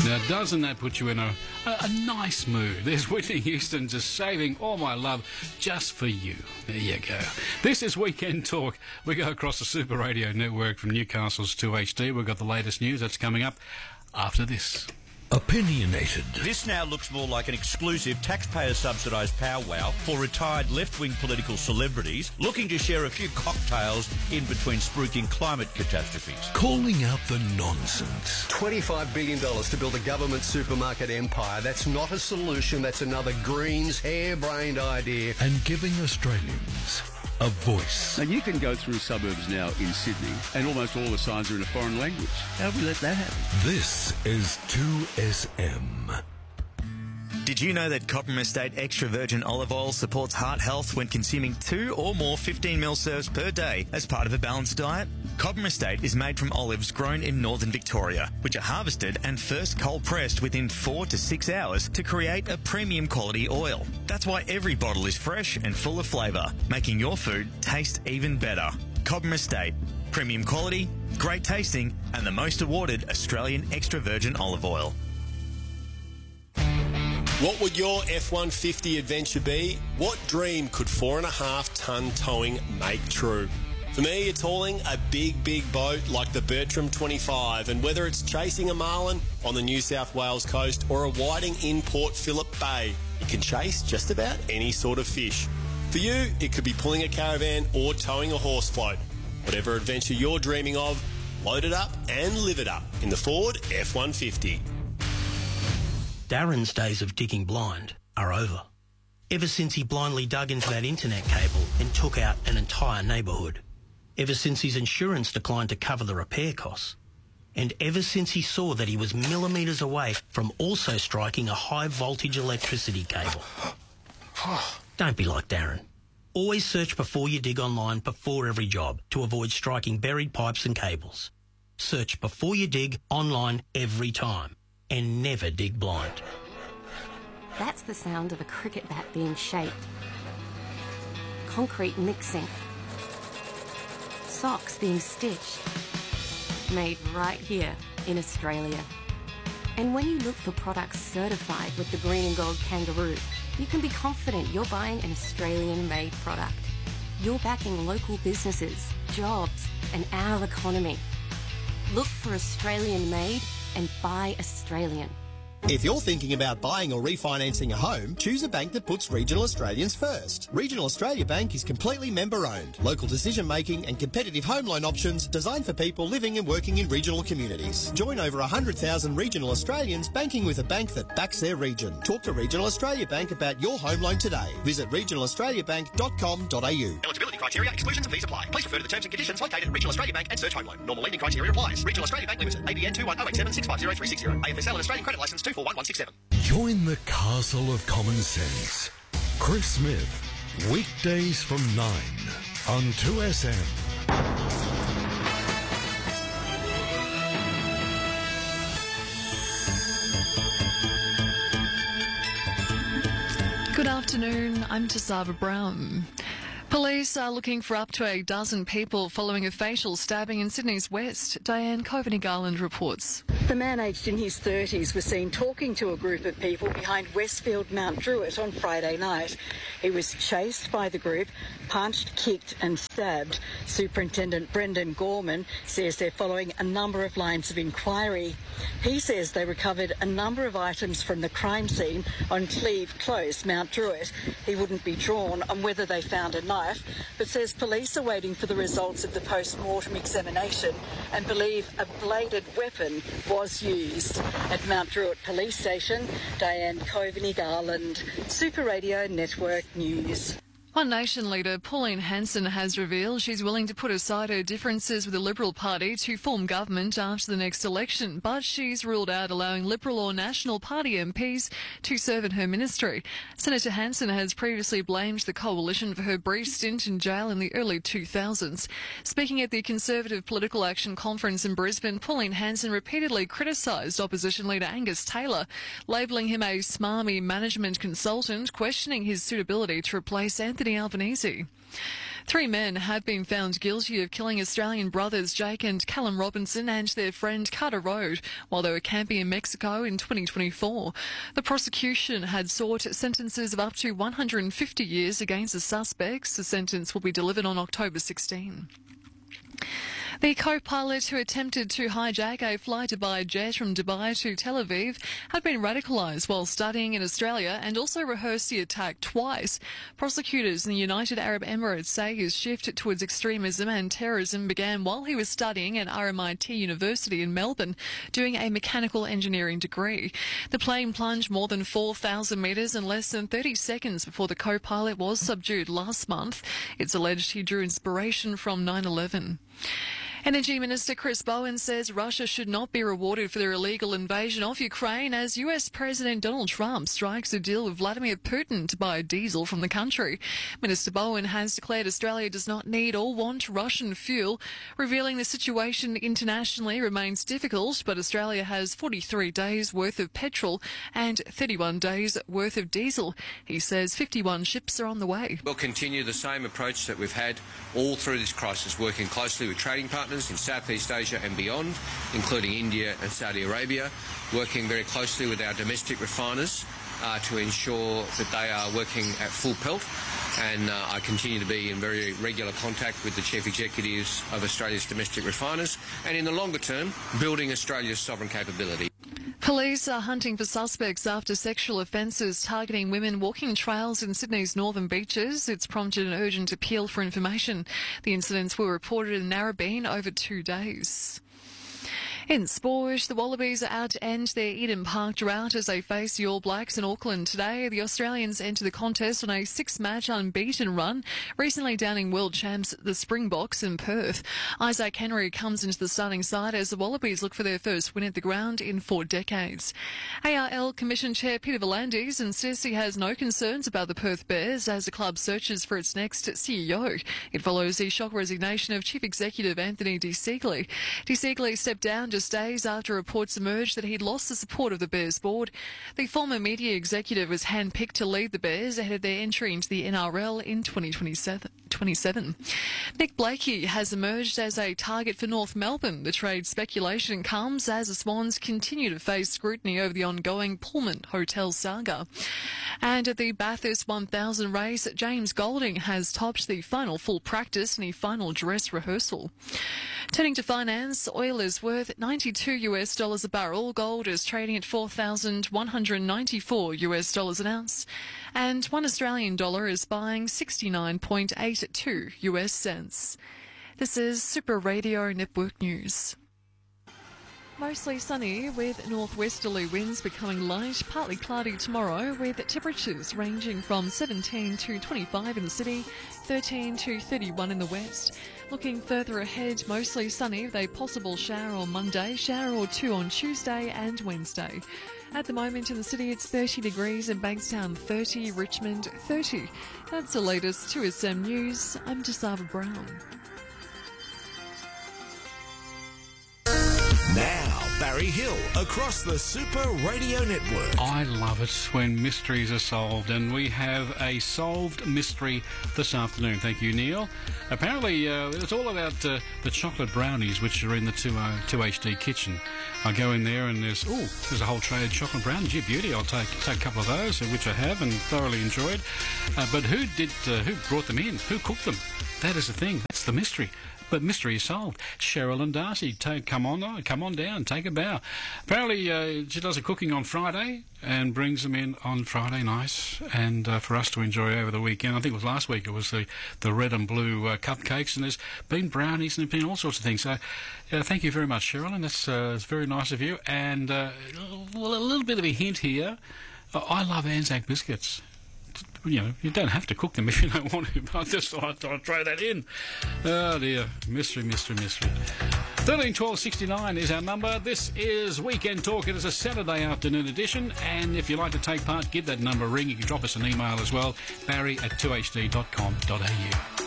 Now, doesn't that put you in a nice mood? There's Whitney Houston just saving all my love just for you. There you go. This is Weekend Talk. We go across the Super Radio network from Newcastle's 2HD. We've got the latest news that's coming up after this. Opinionated. This now looks more like an exclusive taxpayer-subsidised powwow for retired left-wing political celebrities looking to share a few cocktails in between spruiking climate catastrophes. Calling out the nonsense. $25 billion to build a government supermarket empire. That's not a solution. That's another Greens harebrained idea. And giving Australians a voice. Now, you can go through suburbs now in Sydney and almost all the signs are in a foreign language. How have we let that happen? This is 2SM. Did you know that Cobram Estate Extra Virgin Olive Oil supports heart health when consuming 2 or more 15ml serves per day as part of a balanced diet? Cobram Estate is made from olives grown in northern Victoria, which are harvested and first cold pressed within 4 to 6 hours to create a premium quality oil. That's why every bottle is fresh and full of flavour, making your food taste even better. Cobram Estate. Premium quality, great tasting, and the most awarded Australian extra virgin olive oil. What would your F-150 adventure be? What dream could 4.5-tonne towing make true? For me, it's hauling a big boat like the Bertram 25, and whether it's chasing a marlin on the New South Wales coast or a whiting in Port Phillip Bay, you can chase just about any sort of fish. For you, it could be pulling a caravan or towing a horse float. Whatever adventure you're dreaming of, load it up and live it up in the Ford F-150. Darren's days of digging blind are over. Ever since he blindly dug into that internet cable and took out an entire neighbourhood. Ever since his insurance declined to cover the repair costs. And ever since he saw that he was millimetres away from also striking a high voltage electricity cable. Don't be like Darren. Always search before you dig online before every job to avoid striking buried pipes and cables. Search before you dig online every time. And never dig blind. That's the sound of a cricket bat being shaped. Concrete mixing. Socks being stitched. Made right here in Australia. And when you look for products certified with the green and gold kangaroo, you can be confident you're buying an Australian-made product. You're backing local businesses, jobs, and our economy. Look for Australian-made and buy Australian. If you're thinking about buying or refinancing a home, choose a bank that puts regional Australians first. Regional Australia Bank is completely member-owned. Local decision-making and competitive home loan options designed for people living and working in regional communities. Join over 100,000 regional Australians banking with a bank that backs their region. Talk to Regional Australia Bank about your home loan today. Visit regionalaustraliabank.com.au. Eligibility criteria, exclusions and fees apply. Please refer to the terms and conditions located at Regional Australia Bank and search home loan. Normal lending criteria applies. Regional Australia Bank Limited. ABN 21087650360. AFSL and Australian Credit Licence 241167. Join the castle of common sense. Chris Smith, weekdays from 9 on 2SM. Good afternoon, I'm Tasava Brown. Police are looking for up to a dozen people following a fatal stabbing in Sydney's West. Diane Coveney-Garland reports. The man aged in his 30s was seen talking to a group of people behind Westfield Mount Druitt on Friday night. He was chased by the group, punched, kicked and stabbed. Superintendent Brendan Gorman says they're following a number of lines of inquiry. He says they recovered a number of items from the crime scene on Cleve Close, Mount Druitt. He wouldn't be drawn on whether they found a knife, but says police are waiting for the results of the post-mortem examination and believe a bladed weapon was used. At Mount Druitt Police Station, Diane Coveney-Garland, Super Radio Network News. One Nation leader, Pauline Hanson, has revealed she's willing to put aside her differences with the Liberal Party to form government after the next election, but she's ruled out allowing Liberal or National Party MPs to serve in her ministry. Senator Hanson has previously blamed the coalition for her brief stint in jail in the early 2000s. Speaking at the Conservative Political Action Conference in Brisbane, Pauline Hanson repeatedly criticised opposition leader Angus Taylor, labelling him a smarmy management consultant, questioning his suitability to replace Anthony Albanese. 3 men have been found guilty of killing Australian brothers Jake and Callum Robinson and their friend Carter Road while they were camping in Mexico in 2024. The prosecution had sought sentences of up to 150 years against the suspects. The sentence will be delivered on October 16. The co-pilot who attempted to hijack a flight to buy jet from Dubai to Tel Aviv had been radicalised while studying in Australia and also rehearsed the attack twice. Prosecutors in the United Arab Emirates say his shift towards extremism and terrorism began while he was studying at RMIT University in Melbourne, doing a mechanical engineering degree. The plane plunged more than 4,000 metres in less than 30 seconds before the co-pilot was subdued last month. It's alleged he drew inspiration from 9/11. Energy Minister Chris Bowen says Russia should not be rewarded for their illegal invasion of Ukraine as US President Donald Trump strikes a deal with Vladimir Putin to buy diesel from the country. Minister Bowen has declared Australia does not need or want Russian fuel, revealing the situation internationally remains difficult, but Australia has 43 days worth of petrol and 31 days worth of diesel. He says 51 ships are on the way. We'll continue the same approach that we've had all through this crisis, working closely with trading partners in Southeast Asia and beyond, including India and Saudi Arabia, working very closely with our domestic refiners to ensure that they are working at full pelt. And I continue to be in very regular contact with the chief executives of Australia's domestic refiners, and in the longer term, building Australia's sovereign capability. Police are hunting for suspects after sexual offences targeting women walking trails in Sydney's northern beaches. It's prompted an urgent appeal for information. The incidents were reported in Narrabeen over 2 days. In sport, the Wallabies are out to end their Eden Park drought as they face the All Blacks in Auckland today. The Australians enter the contest on a 6-match unbeaten run, recently downing world champs the Springboks in Perth. Isaac Henry comes into the starting side as the Wallabies look for their first win at the ground in 4 decades. ARL Commission Chair Peter V'landys insists he has no concerns about the Perth Bears as the club searches for its next CEO. It follows the shock resignation of Chief Executive Anthony De Sigley. De Sigley stepped down just days after reports emerged that he'd lost the support of the Bears board. The former media executive was handpicked to lead the Bears ahead of their entry into the NRL in 2027. Nick Blakey has emerged as a target for North Melbourne. The trade speculation comes as the Swans continue to face scrutiny over the ongoing Pullman Hotel saga. And at the Bathurst 1000 race, James Golding has topped the final full practice in the final dress rehearsal. Turning to finance, oil is worth $92 a barrel. Gold is trading at $4,194 an ounce. And $1 Australian dollar is buying 69.82 US cents. This is Super Radio Network News. Mostly sunny with northwesterly winds becoming light, partly cloudy tomorrow with temperatures ranging from 17 to 25 in the city, 13 to 31 in the west. Looking further ahead, mostly sunny with a possible shower on Monday, shower or 2 on Tuesday and Wednesday. At the moment in the city, it's 30 degrees in Bankstown, 30, Richmond, 30. That's the latest 2SM News. I'm Jasava Brown. Now, Barry Hill across the Super Radio Network. I love it when mysteries are solved, and we have a solved mystery this afternoon. Thank you, Neil. Apparently, it's all about the chocolate brownies, which are in the 2HD kitchen. I go in there and there's a whole tray of chocolate brownies. Gee, beauty, I'll take a couple of those, which I have and thoroughly enjoyed. But who brought them in? Who cooked them? That is the thing. That's the mystery. But mystery is solved. Cheryl and Darcy, come on down, take a bow. Apparently, she does the cooking on Friday and brings them in on Friday nights and for us to enjoy over the weekend. I think it was last week. It was the red and blue cupcakes, and there's been brownies and been all sorts of things. So, thank you very much, Cheryl, and that's very nice of you. And a little bit of a hint here. I love Anzac biscuits. You know, you don't have to cook them if you don't want to, but I just thought I'd throw that in. Oh dear, mystery. 13 12 69 is our number. This is Weekend Talk. It is a Saturday afternoon edition, and if you'd like to take part, give that number a ring. You can drop us an email as well, barry@2hd.com.au.